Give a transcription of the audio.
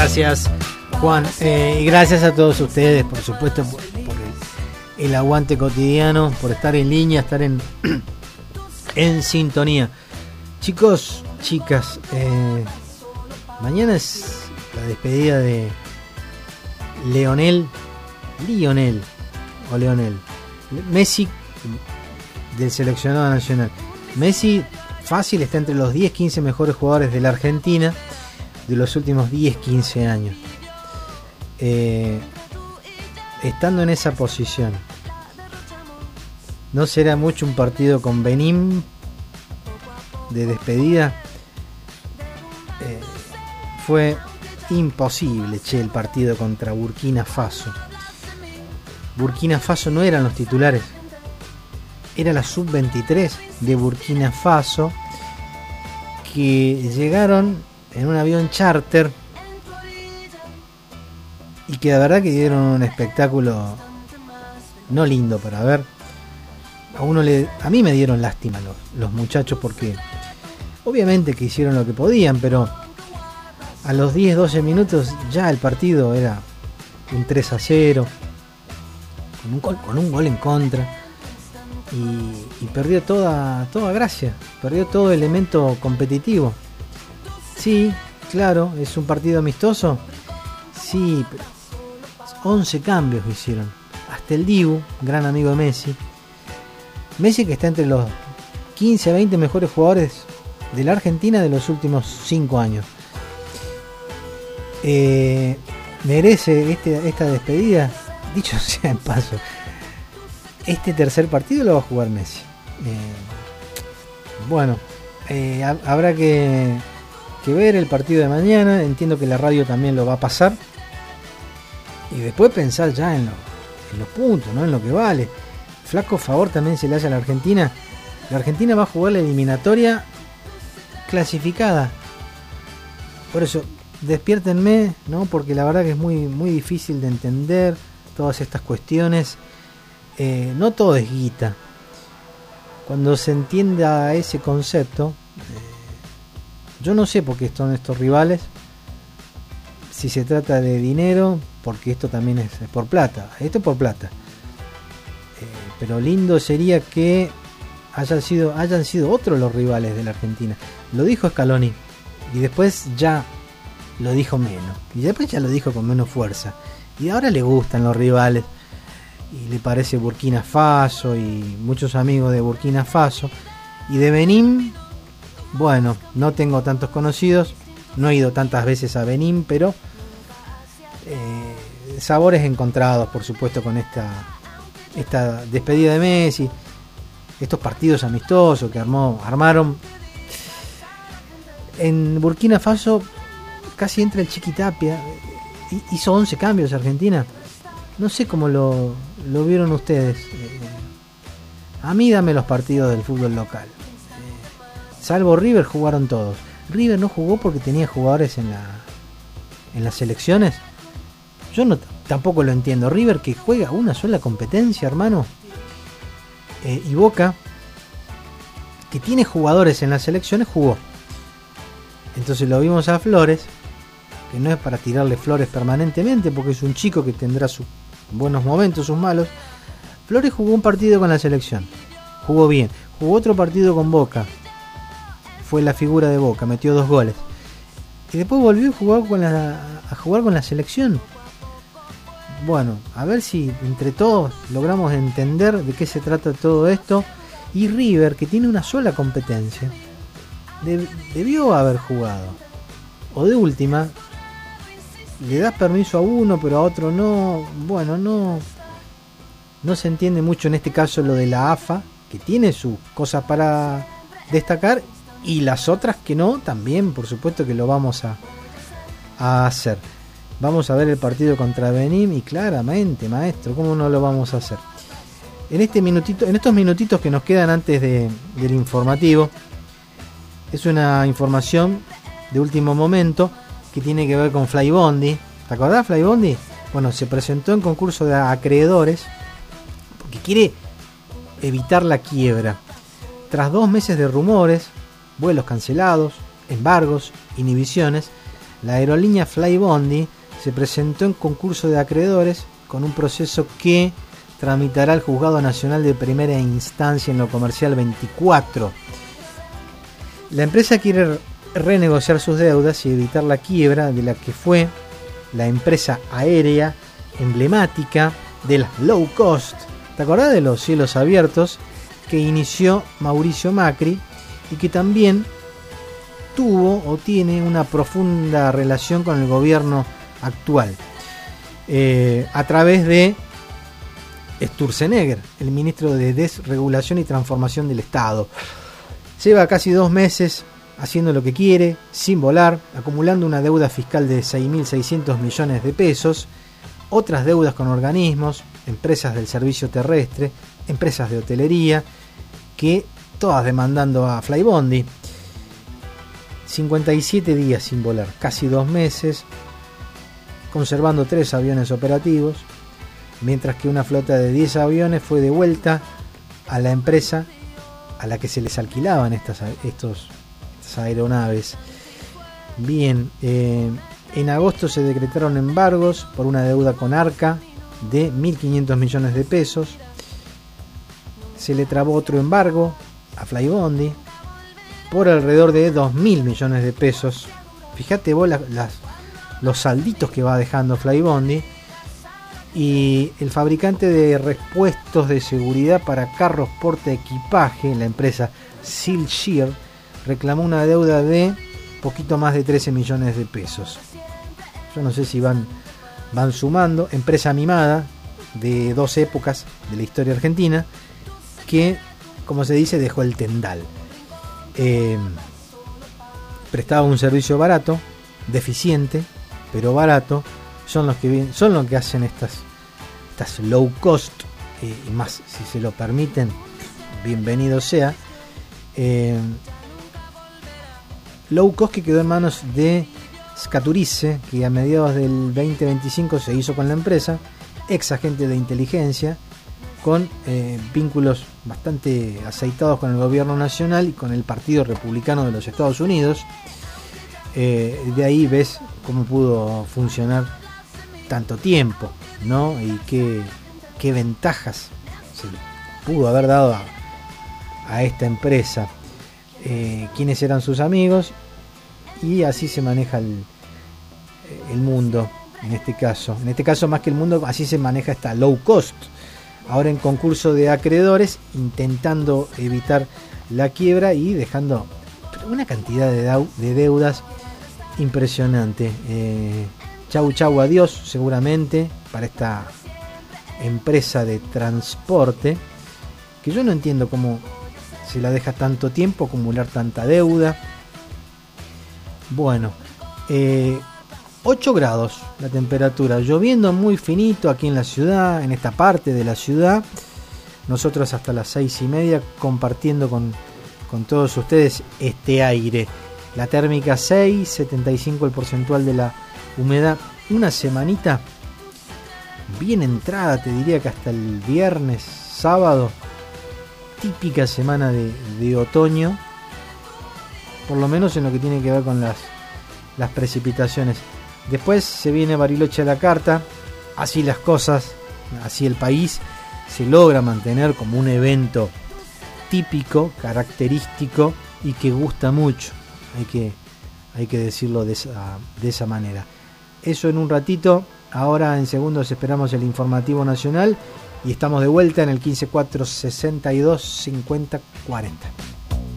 Gracias, Juan. Y gracias a todos ustedes, por supuesto, por el aguante cotidiano, por estar en línea, estar en sintonía. Chicos, chicas, mañana es la despedida de Lionel Messi, del seleccionado nacional. Messi fácil está entre los 10-15 mejores jugadores de la Argentina de los últimos 10-15 años. Estando en esa posición, ¿no será mucho un partido con Benín de despedida? Fue imposible, el partido contra Burkina Faso. Burkina Faso no eran los titulares, era la sub-23 de Burkina Faso, que llegaron en un avión charter y que la verdad que dieron un espectáculo no lindo para ver. A mí me dieron lástima los muchachos, porque obviamente que hicieron lo que podían, pero a los 10-12 minutos ya el partido era un 3-0 con un gol en contra, y perdió toda gracia, perdió todo elemento competitivo. Sí, claro, es un partido amistoso, sí, pero 11 cambios hicieron, hasta el Dibu, gran amigo de Messi que está entre los 15 a 20 mejores jugadores de la Argentina de los últimos 5 años. Merece esta despedida. Dicho sea en paso, este tercer partido lo va a jugar Messi. Habrá que ver el partido de mañana. Entiendo que la radio también lo va a pasar, y después pensar ya en los puntos, ¿no? En lo que vale. Flaco favor también se le hace a la Argentina. La Argentina va a jugar la eliminatoria clasificada. Por eso, despiértenme, ¿no? Porque la verdad que es muy, muy difícil de entender todas estas cuestiones. No todo es guita. Cuando se entienda ese concepto, yo no sé por qué son estos rivales. Si se trata de dinero, porque esto también es por plata. Esto es por plata. Pero lindo sería que hayan sido otros los rivales de la Argentina. Lo dijo Scaloni, y después ya lo dijo menos, y después ya lo dijo con menos fuerza, y ahora le gustan los rivales, y le parece Burkina Faso y muchos amigos de Burkina Faso. Y de Benín, bueno, no tengo tantos conocidos, no he ido tantas veces a Benín, pero sabores encontrados, por supuesto, con esta despedida de Messi, estos partidos amistosos que armaron. En Burkina Faso casi entra el Chiquitapia, hizo 11 cambios Argentina. No sé cómo lo vieron ustedes. A mí dame los partidos del fútbol local. Salvo River, jugaron todos. River no jugó porque tenía jugadores en las selecciones. Yo tampoco lo entiendo. River, que juega una sola competencia, hermano. Y Boca, que tiene jugadores en las selecciones, jugó. Entonces lo vimos a Flores, que no es para tirarle flores permanentemente, porque es un chico que tendrá sus buenos momentos, sus malos. Flores jugó un partido con la selección, jugó bien. Jugó otro partido con Boca, fue la figura de Boca, metió 2 goles. Y después volvió a jugar con la selección. Bueno, a ver si entre todos logramos entender de qué se trata todo esto. Y River, que tiene una sola competencia, debió haber jugado. O de última, le das permiso a uno pero a otro no. Bueno, no se entiende mucho en este caso lo de la AFA, que tiene sus cosas para destacar, y las otras que no, también por supuesto que lo vamos a hacer. Vamos a ver el partido contra Benín, y claramente, maestro, ¿cómo no lo vamos a hacer? En estos minutitos que nos quedan antes del informativo, es una información de último momento que tiene que ver con Flybondi. ¿Te acordás, Flybondi? Bueno, se presentó en concurso de acreedores porque quiere evitar la quiebra. Tras 2 meses de rumores, vuelos cancelados, embargos, inhibiciones, La aerolínea Flybondi se presentó en concurso de acreedores con un proceso que tramitará el Juzgado Nacional de Primera Instancia en lo Comercial 24. La empresa quiere renegociar sus deudas y evitar la quiebra de la que fue la empresa aérea emblemática de las low cost. ¿Te acordás de los cielos abiertos que inició Mauricio Macri y que también tuvo o tiene una profunda relación con el gobierno actual a través de Sturzenegger, el ministro de Desregulación y Transformación del Estado? Lleva casi 2 meses haciendo lo que quiere, sin volar, acumulando una deuda fiscal de 6.600 millones de pesos, otras deudas con organismos, empresas del servicio terrestre, empresas de hotelería, que todas demandando a Flybondi. 57 días sin volar, casi 2 meses, conservando 3 aviones operativos, mientras que una flota de 10 aviones fue devuelta a la empresa a la que se les alquilaban estas aeronaves. Bien, en agosto se decretaron embargos por una deuda con Arca de 1.500 millones de pesos. Se le trabó otro embargo a Flybondi por alrededor de 2.000 millones de pesos. Fíjate vos los salditos que va dejando Flybondi. Y el fabricante de repuestos de seguridad para carros porte equipaje, la empresa Sealshear, reclamó una deuda de poquito más de 13 millones de pesos. Yo no sé si van sumando. Empresa mimada de 2 épocas de la historia argentina que, como se dice, dejó el tendal. Prestaba un servicio barato, deficiente, pero barato. Son los que hacen estas low cost, y más si se lo permiten, bienvenido sea. Low cost que quedó en manos de Scaturice, que a mediados del 2025 se hizo con la empresa, ex agente de inteligencia, con vínculos bastante aceitados con el gobierno nacional y con el Partido Republicano de los Estados Unidos. De ahí ves cómo pudo funcionar tanto tiempo, ¿no? Y qué ventajas se pudo haber dado a esta empresa, quiénes eran sus amigos, y así se maneja el mundo en este caso más que el mundo, así se maneja esta low cost, ahora en concurso de acreedores, intentando evitar la quiebra y dejando una cantidad de deudas impresionante. Chau, adiós, seguramente, para esta empresa de transporte, que yo no entiendo cómo se la deja tanto tiempo acumular tanta deuda. Bueno, 8 grados la temperatura, lloviendo muy finito aquí en la ciudad, en esta parte de la ciudad. Nosotros hasta las 6:30 compartiendo con todos ustedes este aire. La térmica 6, 75 el porcentual de la humedad. Una semanita bien entrada, te diría que hasta el viernes, sábado, típica semana de otoño, por lo menos en lo que tiene que ver con las precipitaciones. Después se viene Bariloche a la carta, así las cosas, así el país se logra mantener como un evento típico, característico y que gusta mucho, hay que decirlo de esa manera. Eso en un ratito. Ahora en segundos esperamos el informativo nacional y estamos de vuelta en el 154625040.